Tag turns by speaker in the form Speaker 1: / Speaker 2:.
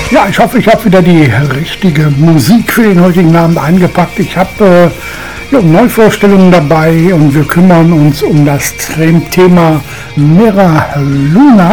Speaker 1: Ja, ich hoffe, ich habe wieder die richtige Musik für den heutigen Abend eingepackt. Ich habe Neuvorstellungen dabei und wir kümmern uns um das Thema Mira Luna.